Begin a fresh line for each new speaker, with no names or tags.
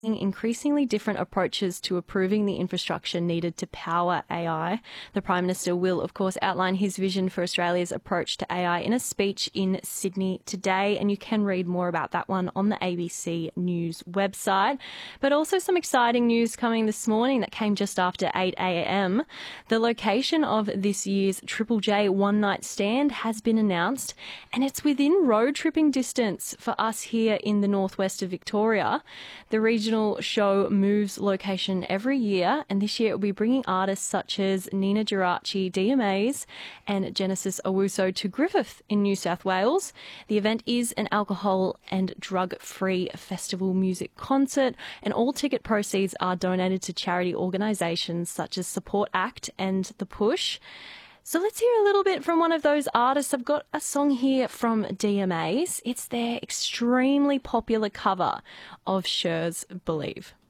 increasingly different approaches to approving the infrastructure needed to power AI. The Prime Minister will, of course, outline his vision for Australia's approach to AI in a speech in Sydney today, and you can read more about that one on the ABC News website. But also some exciting news coming this morning that came just after 8 a.m. The location of this year's Triple J One Night Stand has been announced, and it's within road tripping distance for us here in the northwest of Victoria. The regional show moves location every year, and this year it will be bringing artists such as Nina Geraci, DMAs, and Genesis Owusu to Griffith in New South Wales. The event is an alcohol and drug-free festival music concert, and all ticket proceeds are donated to charity organisations such as Support Act and The Push. So let's hear a little bit from one of those artists. I've got a song here from DMAs. It's their extremely popular cover of Cher's Believe.